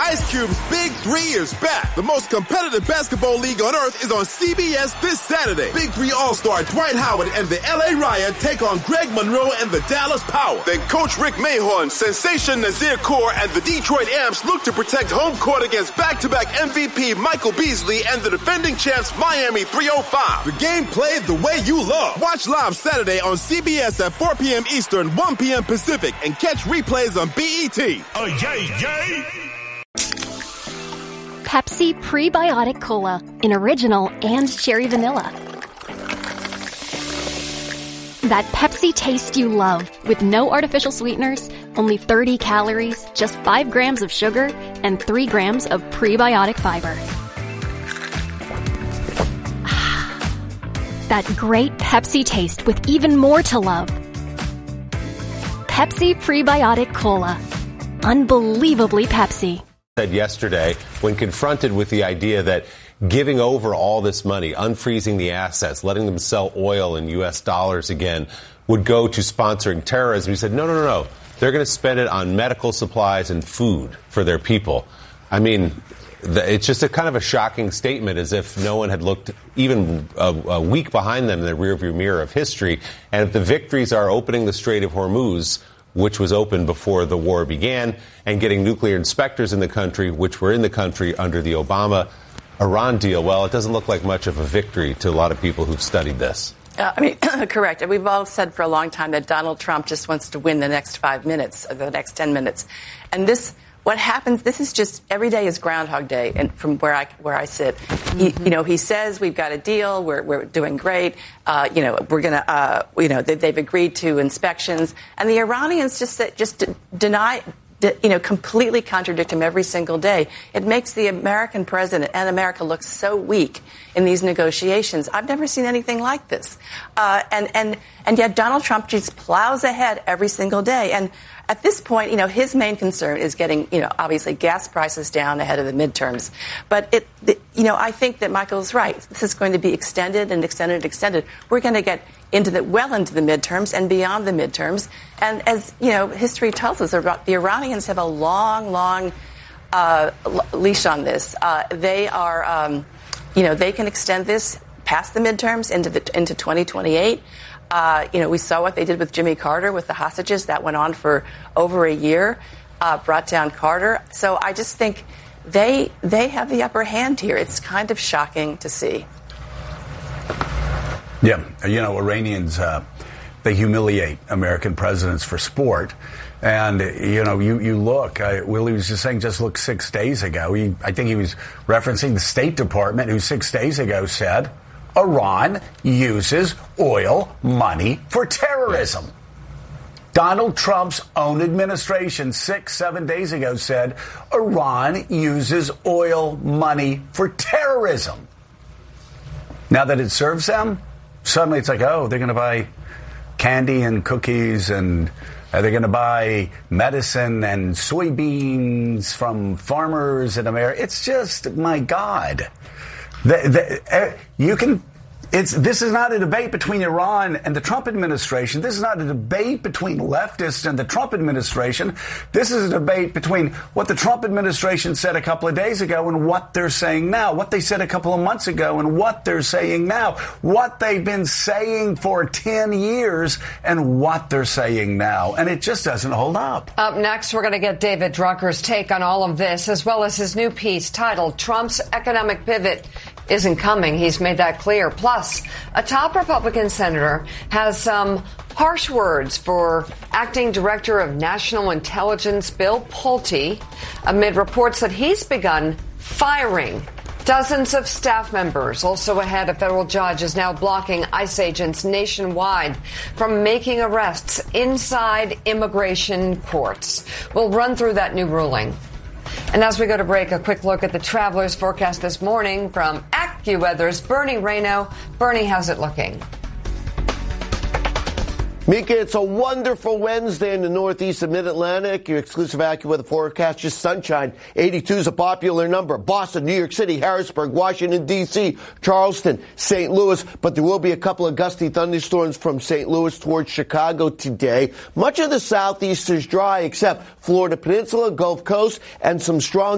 Ice Cube's Big 3 is back. The most competitive basketball league on earth is on CBS this Saturday. Big 3 All-Star Dwight Howard and the LA Riot take on Greg Monroe and the Dallas Power. Then Coach Rick Mahorn, Sensation Nazir Kaur, and the Detroit Amps look to protect home court against back-to-back MVP Michael Beasley and the defending champs Miami 305. The game played the way you love. Watch live Saturday on CBS at 4 p.m. Eastern, 1 p.m. Pacific, and catch replays on BET. Oh, yay! Pepsi Prebiotic Cola in original and cherry vanilla. That Pepsi taste you love with no artificial sweeteners, only 30 calories, just 5 grams of sugar, and 3 grams of prebiotic fiber. That great Pepsi taste with even more to love. Pepsi Prebiotic Cola. Unbelievably Pepsi. Said yesterday when confronted with the idea that giving over all this money, unfreezing the assets, letting them sell oil in U.S. dollars again would go to sponsoring terrorism. He said, no. They're going to spend it on medical supplies and food for their people. I mean, it's just a kind of a shocking statement, as if no one had looked even a week behind them in the rearview mirror of history. And if the victories are opening the Strait of Hormuz, which was open before the war began, and getting nuclear inspectors in the country, which were in the country under the Obama-Iran deal, well, it doesn't look like much of a victory to a lot of people who've studied this. Correct. We've all said for a long time that Donald Trump just wants to win the next 5 minutes, or the next 10 minutes. And what happens, this is just, every day is Groundhog Day, and from where I sit. He says we've got a deal, we're doing great, we're going to, they've agreed to inspections, and the Iranians just deny, completely contradict him every single day. It makes the American president and America look so weak in these negotiations. I've never seen anything like this. And yet Donald Trump just plows ahead every single day. And at this point, his main concern is getting, obviously gas prices down ahead of the midterms. But I think that Michael's right. This is going to be extended and extended and extended. We're going to get well into the midterms and beyond the midterms. And as, history tells us, the Iranians have a long leash on this. They are, they can extend this past the midterms into 2028. We saw what they did with Jimmy Carter with the hostages. That went on for over a year, brought down Carter. So I just think they have the upper hand here. It's kind of shocking to see. Yeah, Iranians, they humiliate American presidents for sport. And, you look, Willie was just saying, just look 6 days ago. I think he was referencing the State Department, who 6 days ago said Iran uses oil money for terrorism. Donald Trump's own administration 6-7 days ago said Iran uses oil money for terrorism. Now that it serves them, suddenly it's like, oh, they're going to buy candy and cookies, and they're going to buy medicine and soybeans from farmers in America. It's just, my God. This is not a debate between Iran and the Trump administration. This is not a debate between leftists and the Trump administration. This is a debate between what the Trump administration said a couple of days ago and what they're saying now. What they said a couple of months ago and what they're saying now. What they've been saying for 10 years and what they're saying now. And it just doesn't hold up. Up next, we're going to get David Drucker's take on all of this, as well as his new piece titled Trump's Economic Pivot Isn't Coming. He's made that clear. Plus, a top Republican senator has some harsh words for acting director of national intelligence Bill Pulte amid reports that he's begun firing dozens of staff members. Also ahead, a federal judge is now blocking ICE agents nationwide from making arrests inside immigration courts. We'll run through that new ruling. And as we go to break, a quick look at the traveler's forecast this morning from AccuWeather's Bernie Rayno. Bernie, how's it looking? Mika, it's a wonderful Wednesday in the northeast of Mid-Atlantic. Your exclusive AccuWeather forecast, just sunshine. 82 is a popular number. Boston, New York City, Harrisburg, Washington, D.C., Charleston, St. Louis. But there will be a couple of gusty thunderstorms from St. Louis towards Chicago today. Much of the southeast is dry except Florida Peninsula, Gulf Coast, and some strong